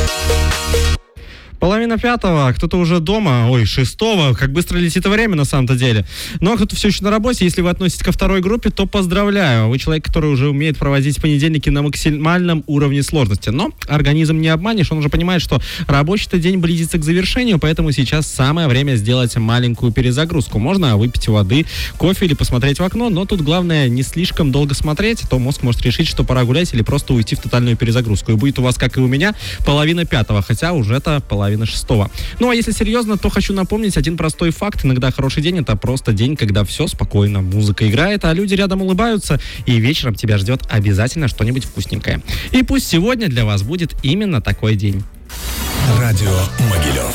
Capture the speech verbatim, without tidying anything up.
Половина пятого, кто-то уже дома, ой, шестого, как быстро летит время на самом-то деле. Но кто-то все еще на работе, если вы относитесь ко второй группе, то поздравляю. Вы человек, который уже умеет проводить понедельники на максимальном уровне сложности. Но организм не обманешь, он уже понимает, что рабочий день близится к завершению, поэтому сейчас самое время сделать маленькую перезагрузку. Можно выпить воды, кофе или посмотреть в окно, но тут главное не слишком долго смотреть, а то мозг может решить, что пора гулять или просто уйти в тотальную перезагрузку. И будет у вас, как и у меня, половина пятого, хотя уже это половина шестого. Ну а если серьезно, то хочу напомнить один простой факт. Иногда хороший день — это просто день, когда все спокойно, музыка играет, а люди рядом улыбаются, и вечером тебя ждет обязательно что-нибудь вкусненькое. И пусть сегодня для вас будет именно такой день. Радио Могилев.